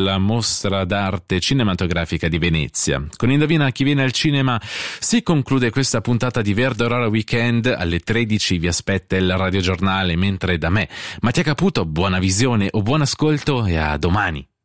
alla Mostra d'Arte Cinematografica di Venezia. Con Indovina chi viene al cinema si conclude questa puntata di Verde Aurora Weekend. Alle 13 vi aspetta il radiogiornale, mentre da me, Mattia Caputo, buona visione o buon ascolto e a domani.